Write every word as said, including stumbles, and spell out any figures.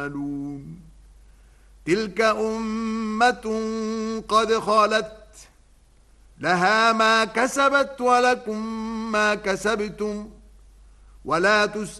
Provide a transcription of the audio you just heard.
يعملون. تلك أمة قد خلت لها ما كسبت ولكم ما كسبتم ولا تسألون